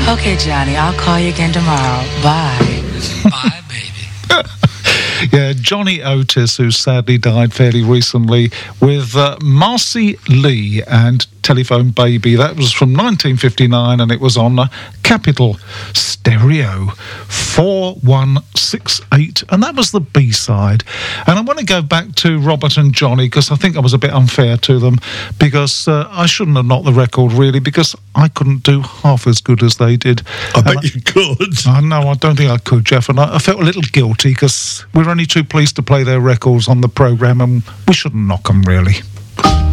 Okay, Johnny, I'll call you again tomorrow. Bye. Bye, baby. Yeah, Johnny Otis, who sadly died fairly recently, with Marcy Lee and Telephone Baby. That was from 1959, and it was on Capitol Stereo 4168, and that was the B-side. And I want to go back to Robert and Johnny, because I think I was a bit unfair to them, because I shouldn't have knocked the record, really, because I couldn't do half as good as they did. I bet you could. No, I don't think I could, Jeff, and I felt a little guilty, because we're only too pleased to play their records on the programme, and we shouldn't knock them, really.